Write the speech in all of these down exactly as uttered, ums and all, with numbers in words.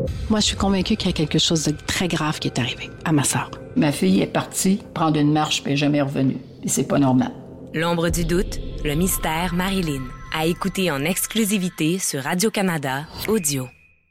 Moi, je suis convaincue qu'il y a quelque chose de très grave qui est arrivé à ma sœur. Ma fille est partie prendre une marche puis elle n'est jamais revenue. Et c'est pas normal. L'ombre du doute, le mystère Marilyn. À écouter en exclusivité sur Radio-Canada Audio.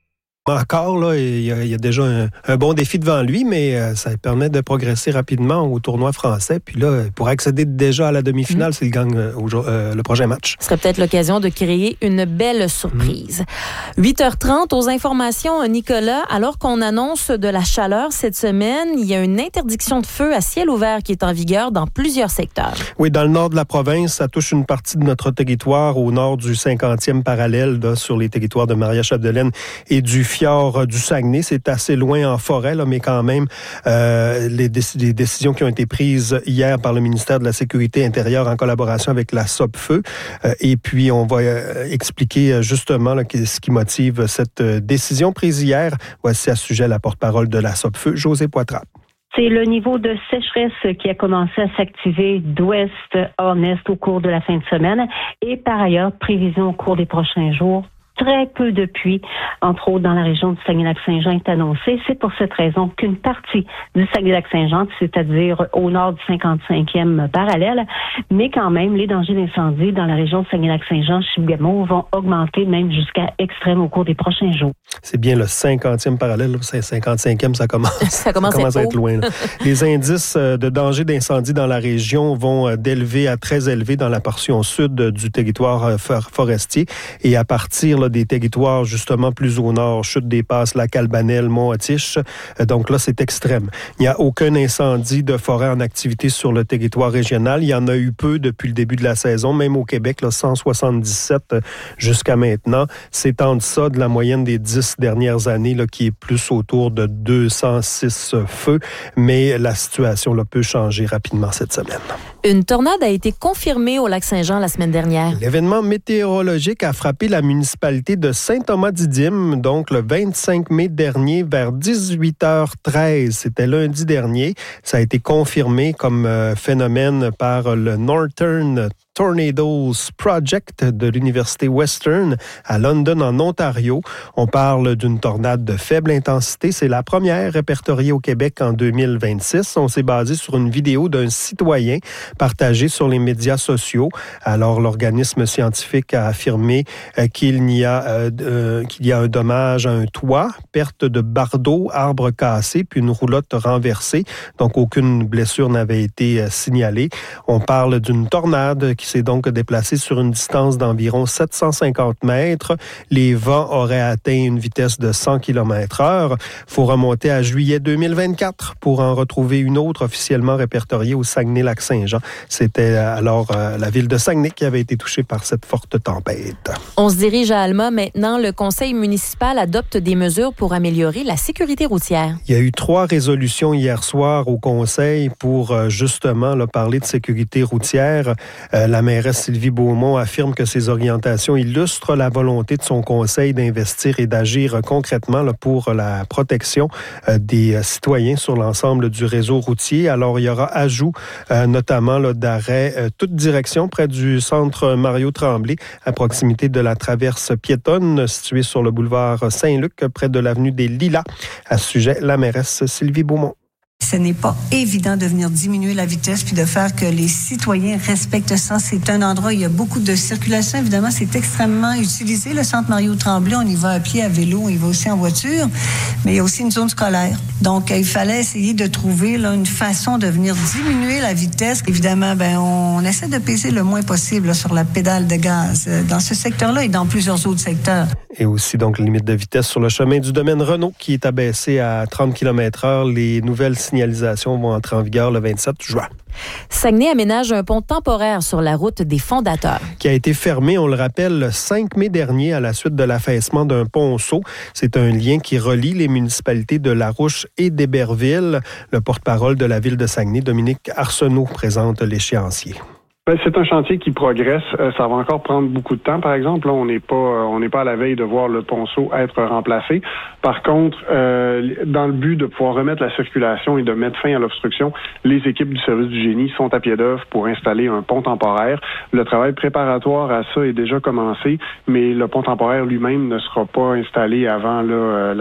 Encore, là, il y a, il y a déjà un, un bon défi devant lui, mais euh, ça permet de progresser rapidement au tournoi français. Puis là, pour accéder déjà à la demi-finale, mmh. s'il gagne euh, au, euh, le prochain match. Ce serait peut-être l'occasion de créer une belle surprise. Mmh. huit heures trente, aux informations, Nicolas, alors qu'on annonce de la chaleur cette semaine, il y a une interdiction de feu à ciel ouvert qui est en vigueur dans plusieurs secteurs. Oui, dans le nord de la province, ça touche une partie de notre territoire au nord du cinquantième parallèle, là, sur les territoires de Maria-Chapdelaine et du fjord du Saguenay. C'est assez loin en forêt, là, mais quand même, euh, les, déc- les décisions qui ont été prises hier par le ministère de la Sécurité intérieure en collaboration avec la Sopfeu. Euh, et puis, on va euh, expliquer justement là, ce qui motive cette euh, décision prise hier. Voici à ce sujet la porte-parole de la Sopfeu, Josée Poitras. C'est le niveau de sécheresse qui a commencé à s'activer d'ouest en est au cours de la fin de semaine. Et par ailleurs, prévision au cours des prochains jours. Très peu de pluie, entre autres dans la région du Saguenay-Lac-Saint-Jean, est annoncée. C'est pour cette raison qu'une partie du Saguenay-Lac-Saint-Jean, c'est-à-dire au nord du cinquante-cinquième parallèle, mais quand même, les dangers d'incendie dans la région du Saguenay-Lac-Saint-Jean, Chibougamau, vont augmenter même jusqu'à extrême au cours des prochains jours. C'est bien le cinquantième parallèle, c'est cinquante-cinquième, ça commence, ça commence, ça commence à être loin. Là. Les indices de danger d'incendie dans la région vont d'élevé à très élevé dans la portion sud du territoire forestier et à partir là, des territoires justement plus au nord, Chute des Passes, Lac-Albanel, Mont-Atiche. Donc là, c'est extrême. Il n'y a aucun incendie de forêt en activité sur le territoire régional. Il y en a eu peu depuis le début de la saison, même au Québec, là, cent soixante-dix-sept jusqu'à maintenant. C'est en deçà de la moyenne des dix dernières années, là, qui est plus autour de deux cent six feux. Mais la situation là, peut changer rapidement cette semaine. Une tornade a été confirmée au Lac-Saint-Jean la semaine dernière. L'événement météorologique a frappé la municipalité de Saint-Thomas-Didyme, donc le vingt-cinq mai dernier, vers dix-huit heures treize. C'était lundi dernier. Ça a été confirmé comme euh, phénomène par le Northern Tornadoes Project de l'Université Western à London, en Ontario. On parle d'une tornade de faible intensité. C'est la première répertoriée au Québec en deux mille vingt-six. On s'est basé sur une vidéo d'un citoyen partagée sur les médias sociaux. Alors, l'organisme scientifique a affirmé euh, qu'il y a, euh, euh, qu'il y a un dommage à un toit, perte de bardeaux, arbres cassés, puis une roulotte renversée. Donc, aucune blessure n'avait été euh, signalée. On parle d'une tornade qui qui s'est donc déplacé sur une distance d'environ sept cent cinquante mètres. Les vents auraient atteint une vitesse de cent kilomètres heure. Il faut remonter à juillet deux mille vingt-quatre pour en retrouver une autre officiellement répertoriée au Saguenay-Lac-Saint-Jean. C'était alors euh, la ville de Saguenay qui avait été touchée par cette forte tempête. On se dirige à Alma maintenant. Le conseil municipal adopte des mesures pour améliorer la sécurité routière. Il y a eu trois résolutions hier soir au conseil pour euh, justement là, parler de sécurité routière. Euh, la mairesse Sylvie Beaumont affirme que ces orientations illustrent la volonté de son conseil d'investir et d'agir concrètement là, pour la protection euh, des citoyens sur l'ensemble du réseau routier. Alors, il y aura ajout euh, notamment là, d'arrêt euh, toute direction près du centre Mario Tremblay, à proximité de la traverse piétonne située sur le boulevard Saint-Luc, près de l'avenue des Lilas. À ce sujet, la mairesse Sylvie Beaumont. Ce n'est pas évident de venir diminuer la vitesse puis de faire que les citoyens respectent ça. C'est un endroit où il y a beaucoup de circulation. Évidemment, c'est extrêmement utilisé. Le centre Mario-Tremblay, on y va à pied, à vélo, on y va aussi en voiture. Mais il y a aussi une zone scolaire. Donc, il fallait essayer de trouver là, une façon de venir diminuer la vitesse. Évidemment, ben, on, on essaie de peser le moins possible là, sur la pédale de gaz dans ce secteur-là et dans plusieurs autres secteurs. Et aussi, donc, limite de vitesse sur le chemin du domaine Renault qui est abaissé à trente kilomètres heure. Les nouvelles signalisations vont entrer en vigueur le vingt-sept juin. Saguenay aménage un pont temporaire sur la route des Fondateurs. Qui a été fermé, on le rappelle, le cinq mai dernier à la suite de l'affaissement d'un ponceau. C'est un lien qui relie les municipalités de Larouche et d'Héberville. Le porte-parole de la ville de Saguenay, Dominique Arsenault, présente l'échéancier. Ben, c'est un chantier qui progresse. Euh, ça va encore prendre beaucoup de temps, par exemple. Là, on n'est pas, euh, on n'est pas à la veille de voir le ponceau être remplacé. Par contre, euh, dans le but de pouvoir remettre la circulation et de mettre fin à l'obstruction, les équipes du service du génie sont à pied d'œuvre pour installer un pont temporaire. Le travail préparatoire à ça est déjà commencé, mais le pont temporaire lui-même ne sera pas installé avant là, euh,